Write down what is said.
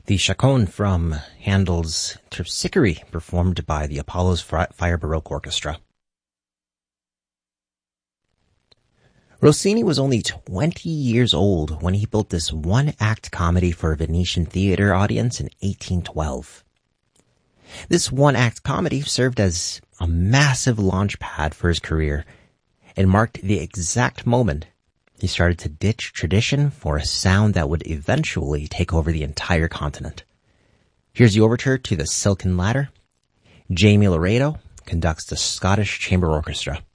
The chaconne from Handel's Terpsichore, performed by the Apollo's Fire Baroque Orchestra. Rossini was only 20 years old when he built this one-act comedy for a Venetian theater audience in 1812. This one-act comedy served as a massive launch pad for his career and marked the exact moment he started to ditch tradition for a sound that would eventually take over the entire continent. Here's the overture to The Silken Ladder. Jamie Laredo conducts the Scottish Chamber Orchestra.